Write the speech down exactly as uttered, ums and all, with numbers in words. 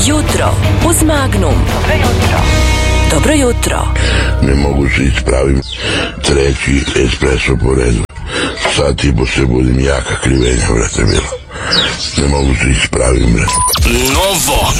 Jutro uz Magnum. Dobro jutro. Dobro jutro. Ne mogu se ispravim. Treći espresso po redu. Sad ti bo se budim jaka krivenja, vrate, bilo. Ne mogu se ispravim, vrate. Novo.